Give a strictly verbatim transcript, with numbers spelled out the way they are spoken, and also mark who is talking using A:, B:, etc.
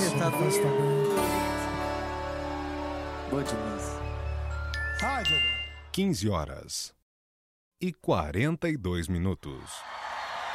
A: Você tá doido. Boa demais.
B: quinze horas e quarenta e dois minutos.